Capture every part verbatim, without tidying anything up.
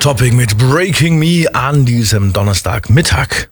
Topic mit Breaking Me an diesem Donnerstagmittag.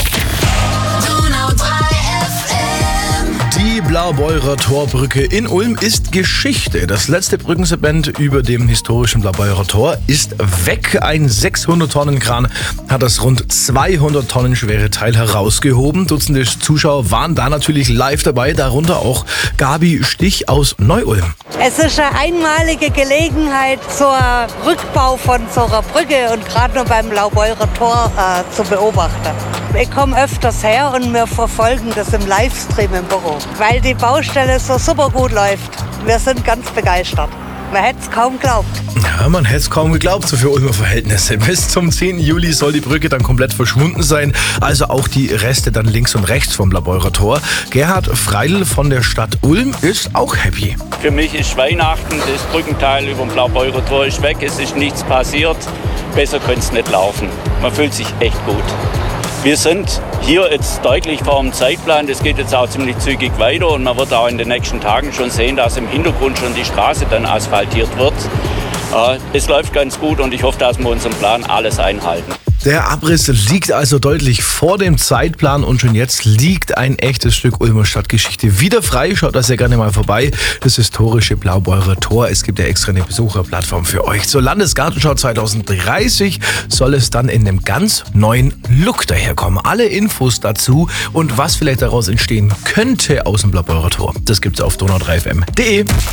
Die Blaubeurer Torbrücke in Ulm ist Geschichte. Das letzte Brückensegment über dem historischen Blaubeurer Tor ist weg. Ein sechshundert Tonnen Kran hat das rund zweihundert Tonnen schwere Teil herausgehoben. Dutzende Zuschauer waren da natürlich live dabei, darunter auch Gabi Stich aus Neu-Ulm. Es ist eine einmalige Gelegenheit zur Rückbau von so einer Brücke und gerade nur beim Blaubeurer Tor äh, zu beobachten. Ich komme öfters her und wir verfolgen das im Livestream im Büro, weil die Baustelle so super gut läuft. Wir sind ganz begeistert. Man hätte es kaum geglaubt. Ja, man hätte es kaum geglaubt, so für Ulmer Verhältnisse. Bis zum zehnten Juli soll die Brücke dann komplett verschwunden sein. Also auch die Reste dann links und rechts vom Blaubeurer Tor. Gerhard Freidl von der Stadt Ulm ist auch happy. Für mich ist Weihnachten, das Brückenteil über dem Blaubeurer Tor ist weg. Es ist nichts passiert. Besser könnte es nicht laufen. Man fühlt sich echt gut. Wir sind hier jetzt deutlich vor dem Zeitplan. Das geht jetzt auch ziemlich zügig weiter und man wird auch in den nächsten Tagen schon sehen, dass im Hintergrund schon die Straße dann asphaltiert wird. Es läuft ganz gut und ich hoffe, dass wir unseren Plan alles einhalten. Der Abriss liegt also deutlich vor dem Zeitplan und schon jetzt liegt ein echtes Stück Ulmer Stadtgeschichte wieder frei. Schaut da sehr gerne mal vorbei. Das historische Blaubeurer Tor. Es gibt ja extra eine Besucherplattform für euch. Zur Landesgartenschau zwanzig dreißig soll es dann in einem ganz neuen Look daherkommen. Alle Infos dazu und was vielleicht daraus entstehen könnte aus dem Blaubeurer Tor, das gibt's auf donau drei f m punkt de.